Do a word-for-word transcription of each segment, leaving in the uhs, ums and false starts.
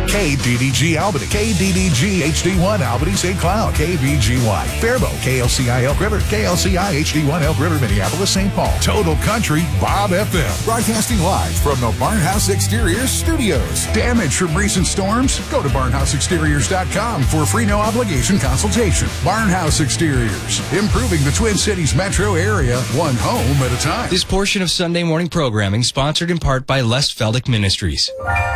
K D D G Albany, K D D G H D one Albany Saint Cloud, K B G Y Faribault, K L C I Elk River, K L C I H D one Elk River, Minneapolis, Saint Paul. Total Country Bob F M. Broadcasting live from the Barnhouse Exteriors studios. Damage from recent storms? Go to barnhouse exteriors dot com for a free no obligation consultation. Barnhouse Exteriors, improving the Twin Cities metro area one home at a time. This portion of Sunday morning programming sponsored in part by Les Feldick Ministries.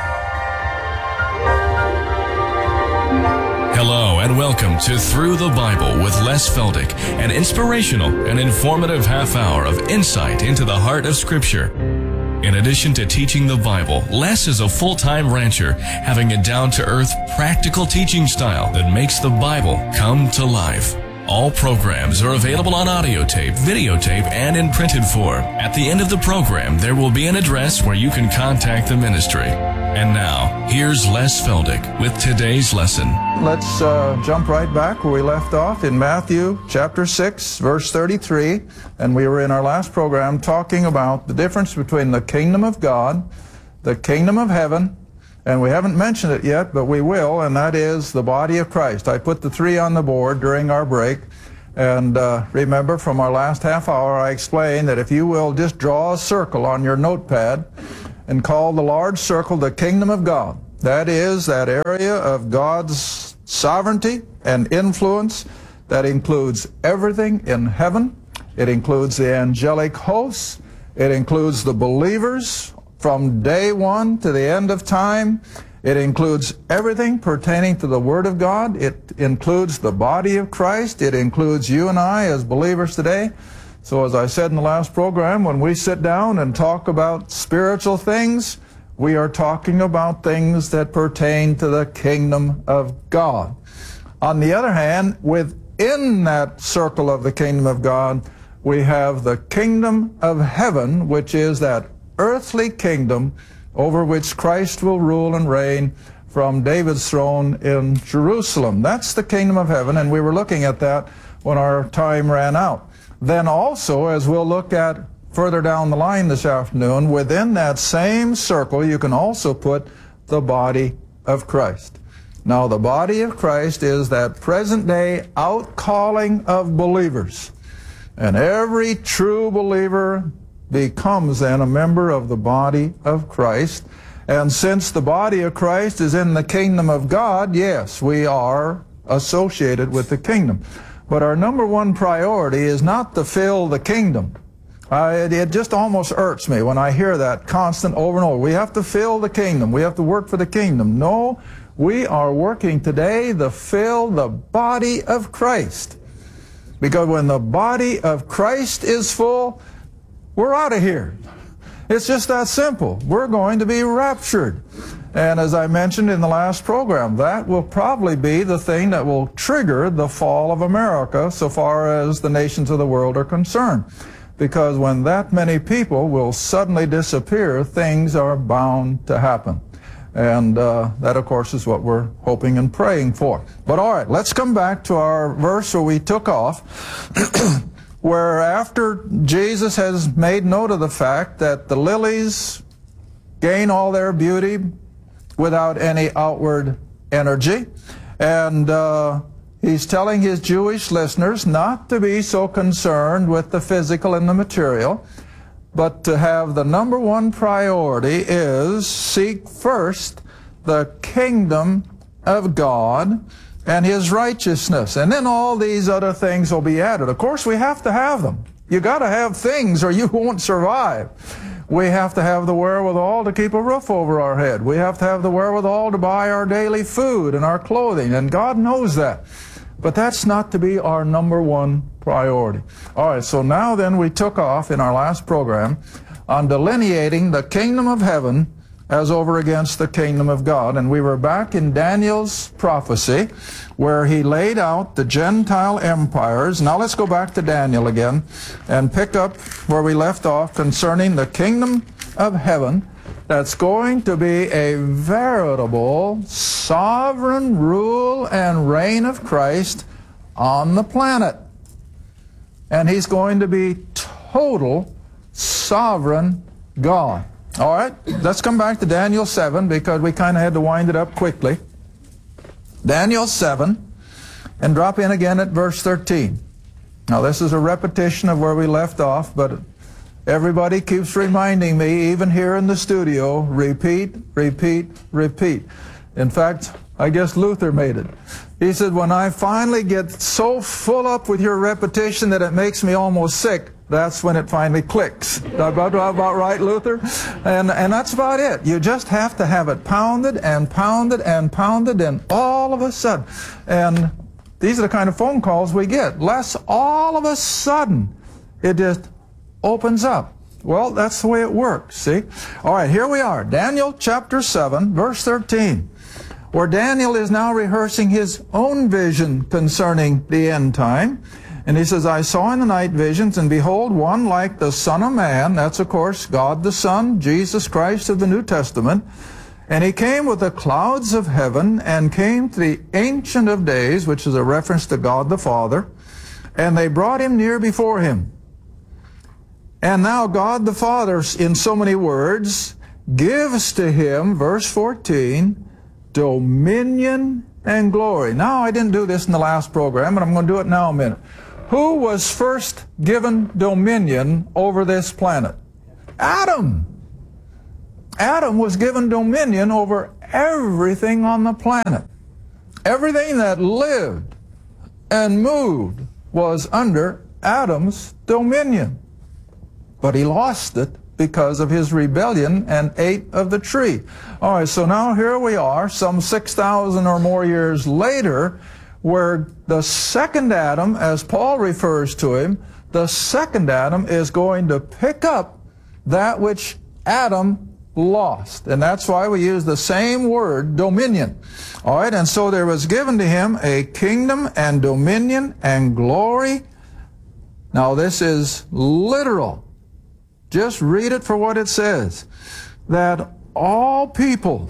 Hello and welcome to Through the Bible with Les Feldick, an inspirational and informative half hour of insight into the heart of Scripture. In addition to teaching the Bible, Les is a full-time rancher, having a down-to-earth, practical teaching style that makes the Bible come to life. All programs are available on audio tape, videotape, and in printed form. At the end of the program, there will be an address where you can contact the ministry. And now, here's Les Feldick with today's lesson. Let's uh, jump right back where we left off in Matthew chapter six, verse thirty-three. And we were in our last program talking about the difference between the kingdom of God, the kingdom of heaven, and we haven't mentioned it yet, but we will, and that is the body of Christ. I put the three on the board during our break. And uh, remember, from our last half hour, I explained that if you will just draw a circle on your notepad and call the large circle the kingdom of God, that is that area of God's sovereignty and influence that includes everything in heaven. It includes the angelic hosts. It includes the believers from day one to the end of time. It includes everything pertaining to the Word of God. It includes the body of Christ. It includes you and I as believers today. So as I said in the last program, when we sit down and talk about spiritual things, we are talking about things that pertain to the kingdom of God. On the other hand, within that circle of the kingdom of God, we have the kingdom of heaven, which is that earthly kingdom over which Christ will rule and reign from David's throne in Jerusalem. That's the kingdom of heaven, and we were looking at that when our time ran out. Then also, as we'll look at further down the line this afternoon, within that same circle, you can also put the body of Christ. Now, the body of Christ is that present-day outcalling of believers. And every true believer becomes then a member of the body of Christ. And since the body of Christ is in the kingdom of God, yes, we are associated with the kingdom. But our number one priority is not to fill the kingdom. Uh, it, it just almost irks me when I hear that constant over and over. We have to fill the kingdom. We have to work for the kingdom. No, we are working today to fill the body of Christ. Because when the body of Christ is full, we're out of here. It's just that simple. We're going to be raptured. And as I mentioned in the last program, that will probably be the thing that will trigger the fall of America so far as the nations of the world are concerned. Because when that many people will suddenly disappear, things are bound to happen. And uh, that, of course, is what we're hoping and praying for. But all right, let's come back to our verse where we took off. Where after Jesus has made note of the fact that the lilies gain all their beauty without any outward energy, and uh, he's telling his Jewish listeners not to be so concerned with the physical and the material, but to have the number one priority is seek first the kingdom of God and His righteousness, and then all these other things will be added. Of course, we have to have them. You got to have things or you won't survive. We have to have the wherewithal to keep a roof over our head. We have to have the wherewithal to buy our daily food and our clothing, and God knows that. But that's not to be our number one priority. All right, so now then we took off in our last program on delineating the kingdom of heaven as over against the kingdom of God. And we were back in Daniel's prophecy where he laid out the Gentile empires. Now let's go back to Daniel again and pick up where we left off concerning the kingdom of heaven that's going to be a veritable sovereign rule and reign of Christ on the planet. And He's going to be total sovereign God. All right, let's come back to Daniel seven because we kind of had to wind it up quickly. Daniel seven, and drop in again at verse thirteen. Now this is a repetition of where we left off, but everybody keeps reminding me, even here in the studio, repeat, repeat, repeat. In fact, I guess Luther made it. He said, when I finally get so full up with your repetition that it makes me almost sick, that's when it finally clicks. About, about right, Luther? And, and that's about it. You just have to have it pounded and pounded and pounded, and all of a sudden, and these are the kind of phone calls we get. Les, all of a sudden, it just opens up. Well, that's the way it works, see? All right, here we are. Daniel chapter seven, verse thirteen, where Daniel is now rehearsing his own vision concerning the end time. And he says, I saw in the night visions, and behold, one like the Son of Man. That's, of course, God the Son, Jesus Christ of the New Testament. And he came with the clouds of heaven, and came to the Ancient of Days, which is a reference to God the Father. And they brought him near before him. And now God the Father, in so many words, gives to him, verse fourteen, dominion and glory. Now, I didn't do this in the last program, but I'm going to do it now a minute. Who was first given dominion over this planet? Adam. Adam was given dominion over everything on the planet. Everything that lived and moved was under Adam's dominion. But he lost it because of his rebellion and ate of the tree. All right, so now here we are, some six thousand or more years later, where the second Adam, as Paul refers to him, the second Adam is going to pick up that which Adam lost. And that's why we use the same word, dominion. All right, and so there was given to him a kingdom and dominion and glory. Now this is literal. Just read it for what it says. That all people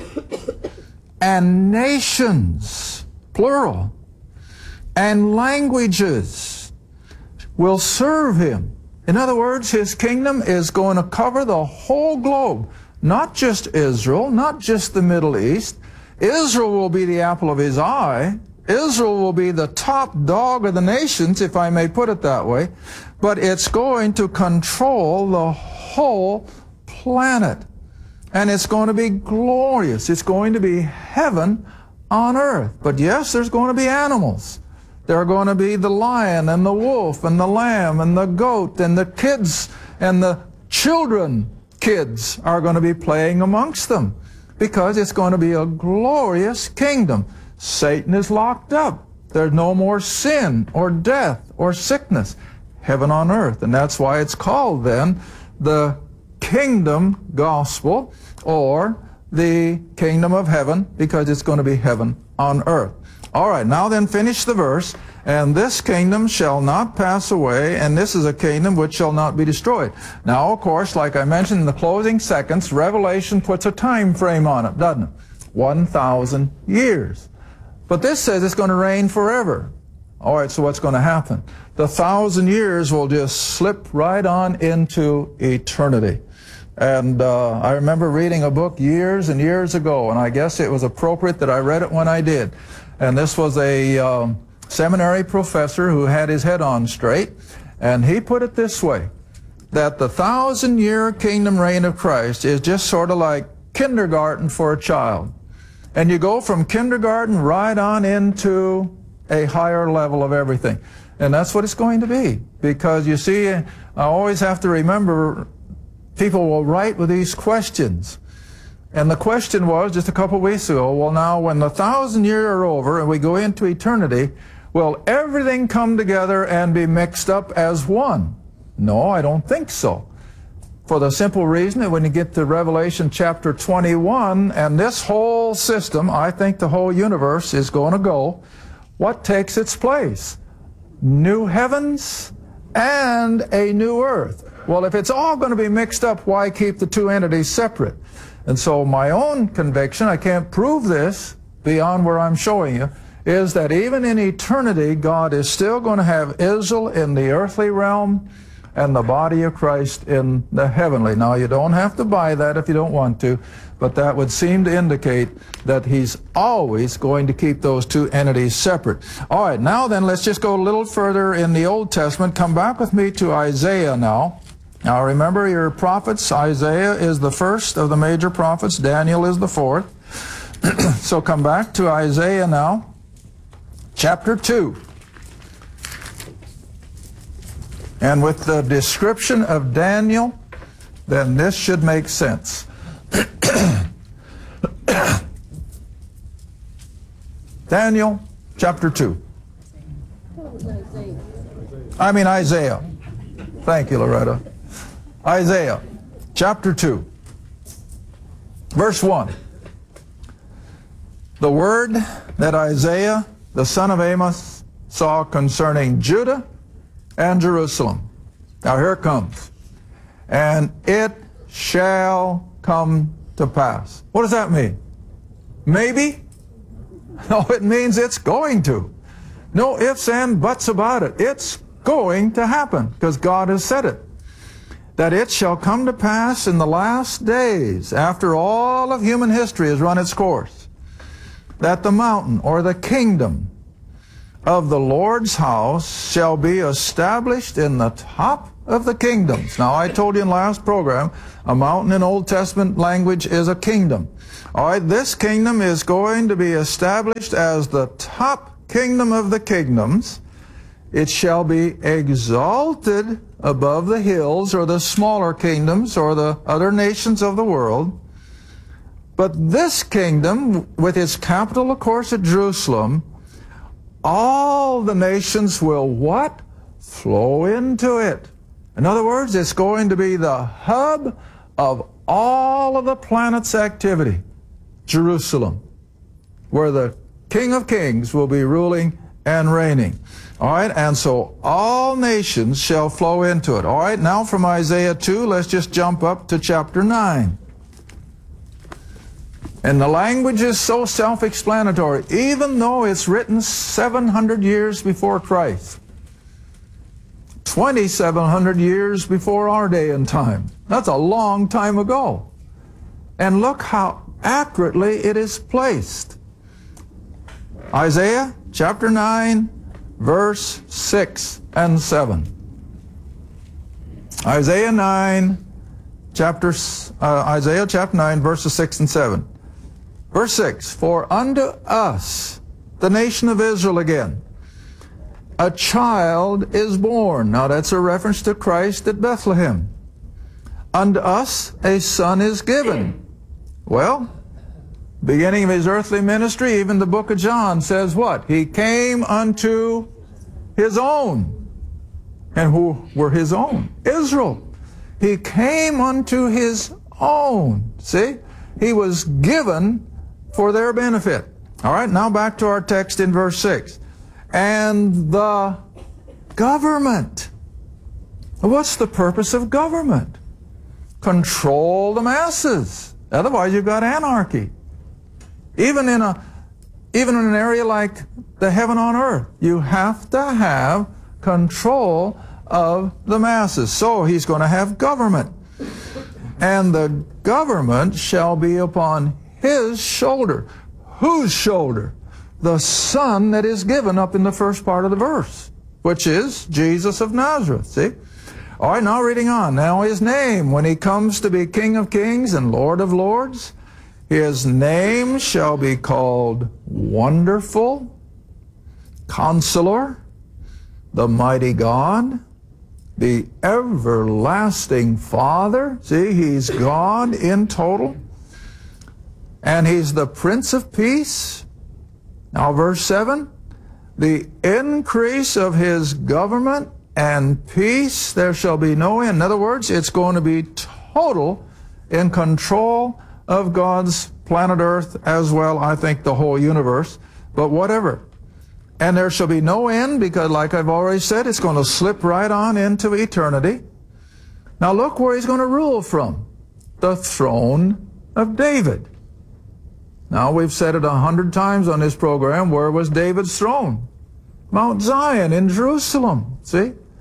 and nations, plural, and languages will serve him. In other words, his kingdom is going to cover the whole globe. Not just Israel, not just the Middle East. Israel will be the apple of his eye. Israel will be the top dog of the nations, if I may put it that way. But it's going to control the whole planet. And it's going to be glorious. It's going to be heaven on earth. But yes, there's going to be animals. There are going to be the lion and the wolf and the lamb and the goat, and the kids and the children. Kids are going to be playing amongst them, because it's going to be a glorious kingdom. Satan is locked up. There's no more sin or death or sickness. Heaven on earth. And that's why it's called then the kingdom gospel, or the kingdom of heaven, because it's going to be heaven on earth. All right, now then finish the verse. And this kingdom shall not pass away, and this is a kingdom which shall not be destroyed. Now, of course, like I mentioned in the closing seconds, Revelation puts a time frame on it, doesn't it? one thousand years. But this says it's going to reign forever. All right, so what's going to happen? The thousand years will just slip right on into eternity. And uh, I remember reading a book years and years ago, and I guess it was appropriate that I read it when I did. And this was a um, seminary professor who had his head on straight, and he put it this way, that the thousand-year kingdom reign of Christ is just sort of like kindergarten for a child. And you go from kindergarten right on into a higher level of everything. And that's what it's going to be. Because you see, I always have to remember, people will write with these questions. And the question was, just a couple of weeks ago, well now, when the thousand years are over and we go into eternity, will everything come together and be mixed up as one? No, I don't think so. For the simple reason that when you get to Revelation chapter twenty-one, and this whole system, I think the whole universe is going to go, what takes its place? New heavens and a new earth. Well, if it's all going to be mixed up, why keep the two entities separate? And so my own conviction, I can't prove this beyond where I'm showing you, is that even in eternity, God is still going to have Israel in the earthly realm, and the body of Christ in the heavenly. Now, you don't have to buy that if you don't want to, but that would seem to indicate that he's always going to keep those two entities separate. All right, now then, let's just go a little further in the Old Testament. Come back with me to Isaiah now. Now, remember your prophets. Isaiah is the first of the major prophets. Daniel is the fourth. So come back to Isaiah now, chapter two. And with the description of Daniel, then this should make sense. Daniel, chapter two. I mean Isaiah. Thank you, Loretta. Isaiah, chapter two, verse one. The word that Isaiah, the son of Amos, saw concerning Judah and Jerusalem. Now here it comes. And it shall come to pass. What does that mean? Maybe? No, it means it's going to. No ifs and buts about it. It's going to happen because God has said it. That it shall come to pass in the last days, after all of human history has run its course, that the mountain or the kingdom of the Lord's house shall be established in the top of the kingdoms. Now, I told you in the last program, a mountain in Old Testament language is a kingdom. All right, this kingdom is going to be established as the top kingdom of the kingdoms. It shall be exalted above the hills or the smaller kingdoms or the other nations of the world. But this kingdom, with its capital, of course, at Jerusalem, all the nations will what? Flow into it. In other words, it's going to be the hub of all of the planet's activity. Jerusalem, where the King of Kings will be ruling and reigning. All right, and so all nations shall flow into it. All right, now from Isaiah two, let's just jump up to chapter nine. And the language is so self-explanatory, even though it's written seven hundred years before Christ. twenty-seven hundred years before our day and time. That's a long time ago. And look how accurately it is placed. Isaiah chapter nine, verse six and seven. Isaiah nine, chapter, uh, Isaiah chapter nine, verses six and seven. Verse six, for unto us, the nation of Israel again, a child is born. Now that's a reference to Christ at Bethlehem. Unto us a son is given. Well, beginning of his earthly ministry, even the book of John says what? He came unto his own. And who were his own? Israel. He came unto his own. See? He was given for their benefit. All right, now back to our text in verse six. And the government. What's the purpose of government? Control the masses. Otherwise, you've got anarchy. Even in a, even in an area like the heaven on earth, you have to have control of the masses. So he's going to have government. And the government shall be upon his shoulder. Whose shoulder? The Son that is given up in the first part of the verse, which is Jesus of Nazareth. See? All right, now reading on. Now his name, when he comes to be King of Kings and Lord of Lords, his name shall be called Wonderful, Counselor, the Mighty God, the Everlasting Father. See, he's God in total. And he's the Prince of Peace. Now verse seven, the increase of his government and peace there shall be no end. In other words, it's going to be total in control of God's planet Earth as well, I think the whole universe, but whatever. And there shall be no end because, like I've already said, it's going to slip right on into eternity. Now look where he's going to rule from. The throne of David. Now we've said it a hundred times on this program, where was David's throne? Mount Zion in Jerusalem, see?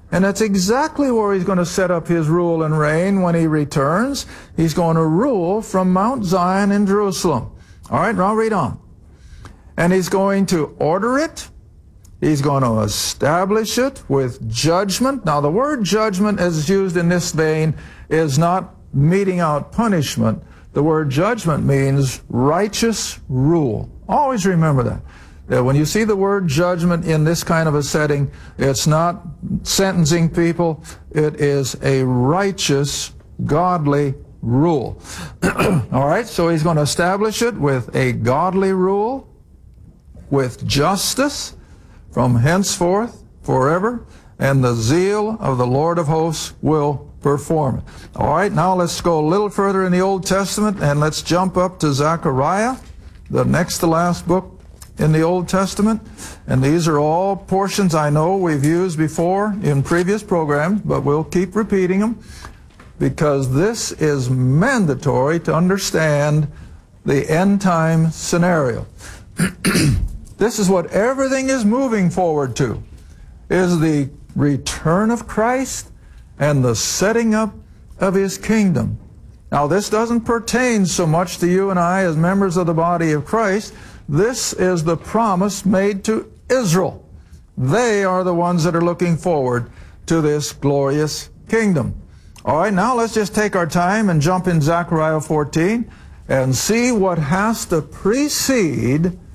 And that's exactly where he's going to set up his rule and reign when he returns. He's going to rule from Mount Zion in Jerusalem. All right, now read on. And he's going to order it. He's going to establish it with judgment. Now, the word judgment as used in this vein is not meting out punishment. The word judgment means righteous rule. Always remember that. That when you see the word judgment in this kind of a setting, it's not sentencing people. It is a righteous, godly rule. All right, so he's going to establish it with a godly rule, with justice, from henceforth, forever, and the zeal of the Lord of hosts will perform it. All right, now let's go a little further in the Old Testament, and let's jump up to Zechariah, the next to last book in the Old Testament. And these are all portions I know we've used before in previous programs, but we'll keep repeating them because this is mandatory to understand the end time scenario. This is what everything is moving forward to, is the return of Christ and the setting up of his kingdom. Now, this doesn't pertain so much to you and I as members of the body of Christ. This is the promise made to Israel. They are the ones that are looking forward to this glorious kingdom. All right, now let's just take our time and jump in Zechariah fourteen and see what has to precede